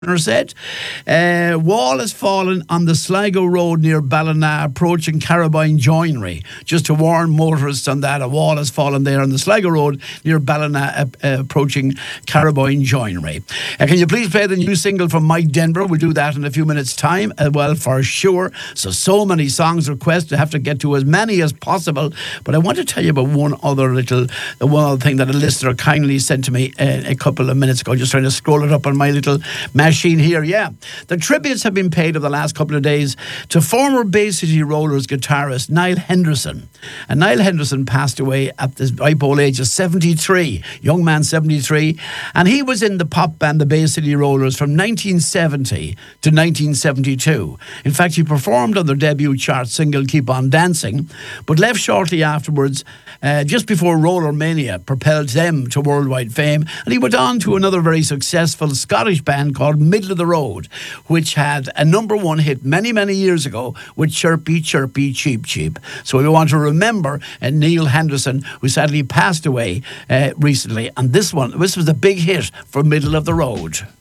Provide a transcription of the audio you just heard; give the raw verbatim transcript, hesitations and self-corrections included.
said. Uh, wall has fallen on the Sligo Road near Ballina approaching Carabine Joinery. Just to warn motorists on that, a wall has fallen there on the Sligo Road near Ballina uh, uh, approaching Carabine Joinery. Uh, can you please play the new single from Mike Denver? We'll do that in a few minutes' time, uh, well, for sure. So, so many songs requested. I have to get to as many as possible. But I want to tell you about one other little, uh, one other thing that a listener kindly sent to me uh, a couple of minutes ago. Just trying to scroll it up on my little machine here. Yeah, the tributes have been paid over the last couple of days to former Bay City Rollers guitarist Niall Henderson. And Niall Henderson passed away at the ripe old age of seventy-three, young man seventy-three, and he was in the pop band the Bay City Rollers from nineteen seventy to nineteen seventy-two. In fact, he performed on their debut chart single Keep On Dancing, but left shortly afterwards, uh, just before Roller Mania propelled them to worldwide fame, and he went on to another very successful Scottish band called Middle of the Road, which had a number one hit many, many years ago with Chirpy, Chirpy, Cheep, Cheep. So we want to remember uh, Niall Henderson, who sadly passed away uh, recently. And this one, this was a big hit for Middle of the Road.